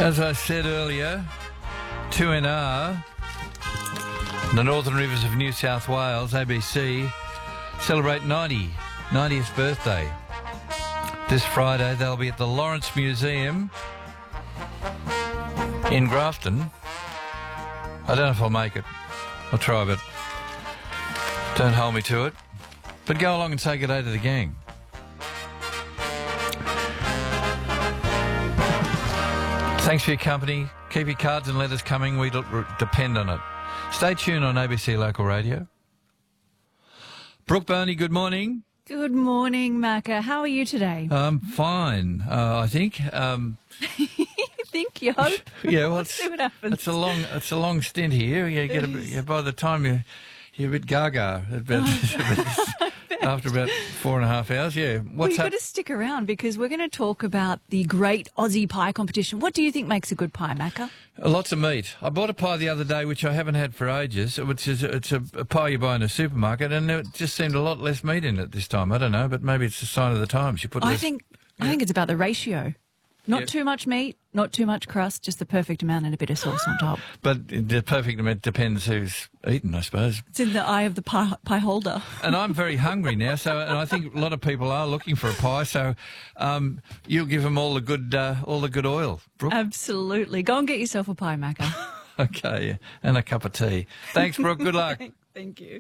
As I said earlier, 2NR, the Northern Rivers of New South Wales, ABC, celebrate 90th birthday. This Friday they'll be at the Lawrence Museum in Grafton. I don't know if I'll make it. I'll try, but don't hold me to it. But go along and say good day to the gang. Thanks for your company. Keep your cards and letters coming. We depend on it. Stay tuned on ABC Local Radio. Brooke Boney, good morning. Good morning, Macca. How are you today? Fine, I think. You hope? Yeah, well, Let's see what happens. It's a long stint here. By the time you're a bit gaga after about 4.5 hours. Yeah. You've got to stick around because we're going to talk about the Great Aussie Pie Competition. What do you think makes a good pie, Macca? Lots of meat. I bought a pie the other day, which I haven't had for ages. It's a pie you buy in a supermarket, and it just seemed a lot less meat in it this time. I don't know, but maybe it's a sign of the times. I think it's about the ratio. Not too much meat, not too much crust, just the perfect amount and a bit of sauce on top. But the perfect amount depends who's eating, I suppose. It's in the eye of the pie holder. And I'm very hungry now, and I think a lot of people are looking for a pie. So you'll give them all the good oil, Brooke. Absolutely. Go and get yourself a pie, Macca. Okay, and a cup of tea. Thanks, Brooke. Good luck. Thank you.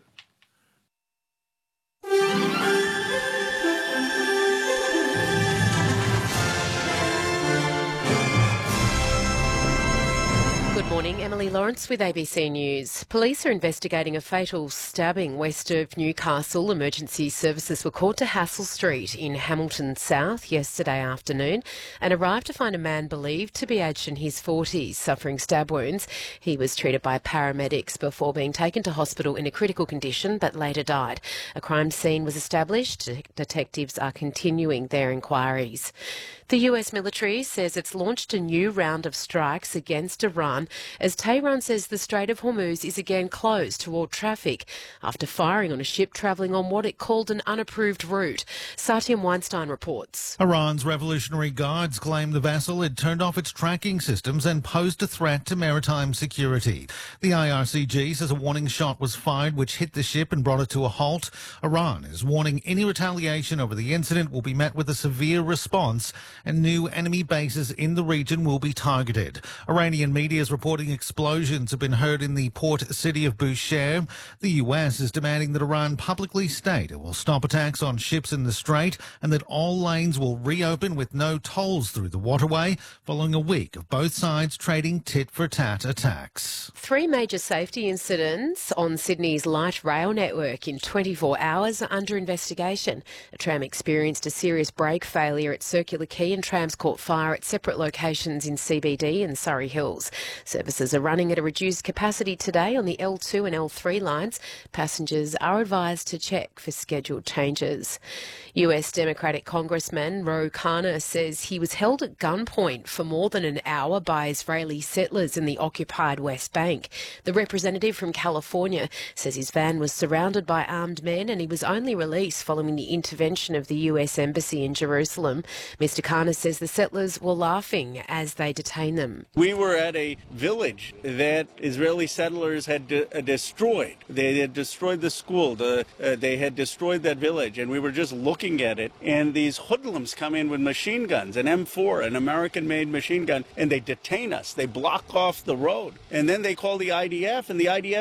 Good morning, Emily Lawrence with ABC News. Police are investigating a fatal stabbing west of Newcastle. Emergency services were called to Hassel Street in Hamilton South yesterday afternoon and arrived to find a man believed to be aged in his 40s suffering stab wounds. He was treated by paramedics before being taken to hospital in a critical condition but later died. A crime scene was established. Detectives are continuing their inquiries. The US military says it's launched a new round of strikes against Iran as Tehran says the Strait of Hormuz is again closed to all traffic after firing on a ship travelling on what it called an unapproved route. Satyam Weinstein reports. Iran's Revolutionary Guards claim the vessel had turned off its tracking systems and posed a threat to maritime security. The IRCG says a warning shot was fired which hit the ship and brought it to a halt. Iran is warning any retaliation over the incident will be met with a severe response and new enemy bases in the region will be targeted. Iranian media is reporting explosions have been heard in the port city of Bushehr. The US is demanding that Iran publicly state it will stop attacks on ships in the strait and that all lanes will reopen with no tolls through the waterway following a week of both sides trading tit-for-tat attacks. 3 major safety incidents on Sydney's light rail network in 24 hours are under investigation. A tram experienced a serious brake failure at Circular Quay and trams caught fire at separate locations in CBD and Surrey Hills. Services are running at a reduced capacity today on the L2 and L3 lines. Passengers are advised to check for scheduled changes. US Democratic Congressman Ro Khanna says he was held at gunpoint for more than an hour by Israeli settlers in the occupied West Bank. The representative from California says his van was surrounded by armed men and he was only released following the intervention of the US Embassy in Jerusalem. Mr. Khanna says the settlers were laughing as they detained them. We were at a village that Israeli settlers had destroyed. They had destroyed the school. They had destroyed that village, and we were just looking at it. And these hoodlums come in with machine guns, an M4, an American-made machine gun, and they detain us. They block off the road. And then they call the IDF, and the IDF